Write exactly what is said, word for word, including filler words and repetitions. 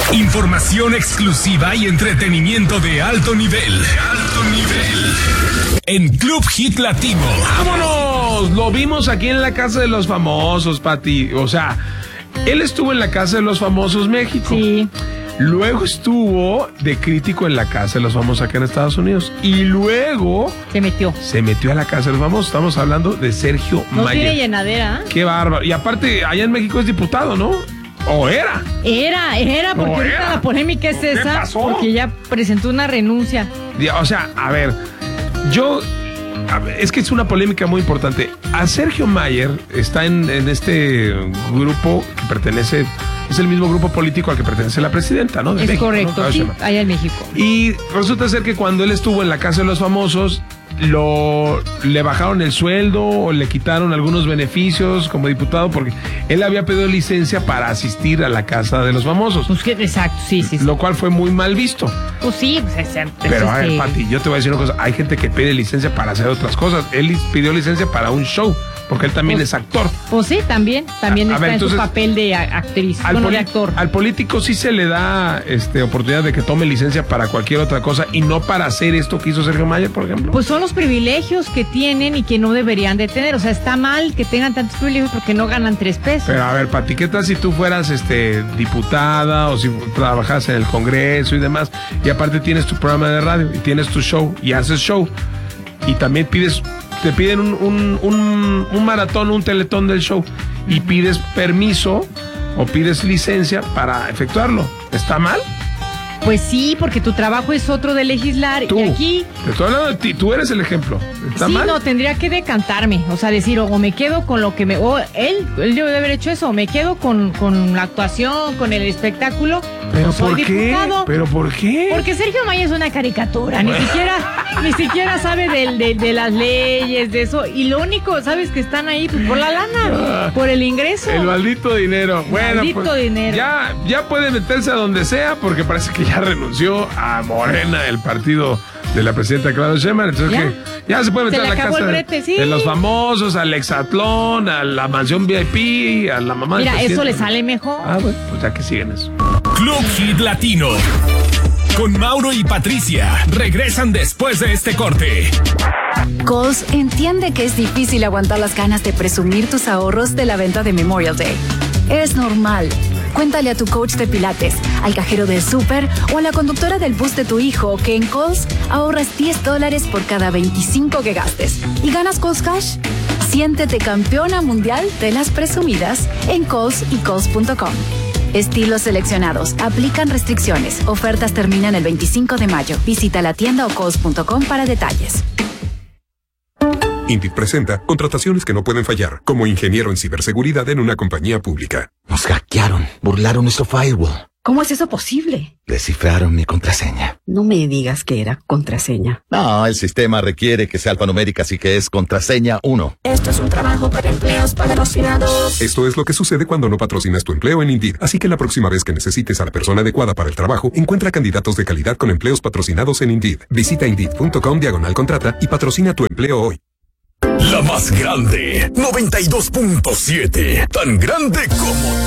Información exclusiva y entretenimiento de alto nivel. De alto nivel. En Club Hit Latino. ¡Vámonos! Lo vimos aquí en la Casa de los Famosos, Pati. O sea, él estuvo en la Casa de los Famosos México. Sí. Luego estuvo de crítico en la Casa de los Famosos acá en Estados Unidos. Y luego... Se metió. Se metió a la Casa de los Famosos. Estamos hablando de Sergio No Mayer. tiene llenadera. Qué bárbaro. Y aparte, allá en México es diputado, ¿no? ¿O era? Era, era, porque No, ahorita era. la polémica es ¿Qué esa. pasó? Porque ya presentó una renuncia. O sea, a ver, yo... a ver, es que es una polémica muy importante. A Sergio Mayer está en, en este grupo que pertenece... Es el mismo grupo político al que pertenece la presidenta, ¿no? De Es México, correcto, ¿no? sí, allá en México. Y resulta ser que cuando él estuvo en la Casa de los Famosos, lo le bajaron el sueldo o le quitaron algunos beneficios como diputado porque él había pedido licencia para asistir a la Casa de los Famosos. Pues que, exacto, sí, sí, sí. Lo cual fue muy mal visto. Pues sí, pues es, es, Pero a ver, este... Pati, yo te voy a decir una cosa. Hay gente que pide licencia para hacer otras cosas. Él pidió licencia para un show, porque él también Pues, es actor. Pues sí, también, también A- a está ver, en entonces, su papel de a- actriz, Al, bueno, de poli- actor. al político sí se le da este, oportunidad de que tome licencia para cualquier otra cosa y no para hacer esto que hizo Sergio Mayer, por ejemplo. Pues son los privilegios que tienen y que no deberían de tener. O sea, está mal que tengan tantos privilegios porque no ganan tres pesos. Pero a ver, Pati, ¿qué tal si tú fueras este, diputada o si trabajas en el Congreso y demás y aparte tienes tu programa de radio y tienes tu show y haces show y también pides, te piden un, un, un, un maratón, un teletón del show y pides permiso o pides licencia para efectuarlo? ¿Está mal? Pues sí, porque tu trabajo es otro de legislar. Tú, Y aquí... te estoy hablando de ti, tú eres el ejemplo. ¿Está Sí, mal? no, tendría que decantarme, o sea, decir, o me quedo con lo que me... O él, él debe de haber hecho eso, o me quedo con, con la actuación, con el espectáculo. ¿Pero o soy por qué? diputado. ¿Pero por qué? Porque Sergio Mayer es una caricatura, ni siquiera ni siquiera sabe del- de, de las leyes, de eso, y lo único, ¿sabes? Que están ahí pues, por la lana, por el ingreso. El maldito dinero. Bueno, maldito pues, dinero. Ya, ya puede meterse a donde sea porque parece que ya renunció a Morena, el partido de la presidenta Claudia Sheinbaum. Entonces Ya. que ya se puede meter Se a le la acabó casa el brete, sí. de los famosos, al Exatlón, a la mansión V I P, a la mamá del Mira, eso presidente. le sale mejor. Ah, bueno, pues ya que siguen eso. Club Hit Latino. Con Mauro y Patricia. Regresan después de este corte. Kohl's entiende que es difícil aguantar las ganas de presumir tus ahorros de la venta de Memorial Day. Es normal. Cuéntale a tu coach de pilates, al cajero del súper o a la conductora del bus de tu hijo que en Kohl's ahorras diez dólares por cada veinticinco que gastes. ¿Y ganas Kohl's Cash? Siéntete campeona mundial de las presumidas en Kohl's y Kohl's punto com. Estilos seleccionados. Aplican restricciones. Ofertas terminan el veinticinco de mayo. Visita la tienda o Kohl's punto com para detalles. Indeed presenta contrataciones que no pueden fallar, como ingeniero en ciberseguridad en una compañía pública. Nos hackearon, burlaron nuestro firewall, ¿Cómo es eso posible? descifraron mi contraseña. No me digas que era contraseña. No, el sistema requiere que sea alfanumérica, así que es contraseña uno. Esto es un trabajo para empleos patrocinados. Esto es lo que sucede cuando no patrocinas tu empleo en Indeed. Así que la próxima vez que necesites a la persona adecuada para el trabajo, encuentra candidatos de calidad con empleos patrocinados en Indeed. Visita Indeed punto com diagonal contrata y patrocina tu empleo hoy. La más grande, noventa y dos punto siete. Tan grande como